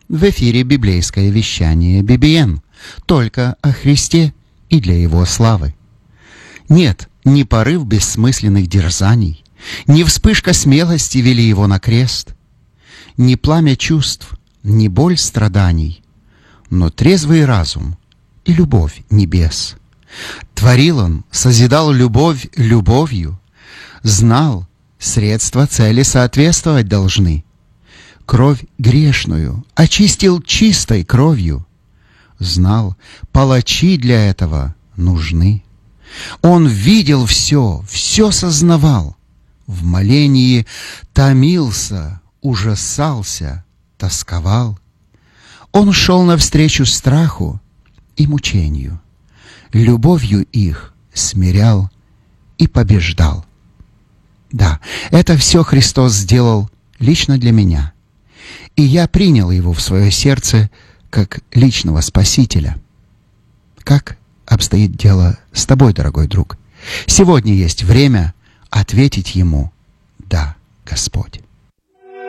В эфире библейское вещание BBN. Только о Христе и для Его славы. Нет, не порыв бессмысленных дерзаний, не вспышка смелости вели Его на крест, не пламя чувств, не боль страданий, но трезвый разум и любовь небес. Творил Он, созидал любовь любовью, знал, средства цели соответствовать должны. Кровь грешную очистил чистой кровью. Знал, палачи для этого нужны. Он видел все, все сознавал. В молении томился, ужасался, тосковал. Он шел навстречу страху и мучению. Любовью их смирял и побеждал. Да, это все Христос сделал лично для меня. И я принял Его в свое сердце как личного Спасителя. Как обстоит дело с тобой, дорогой друг? Сегодня есть время ответить Ему: «Да, Господь».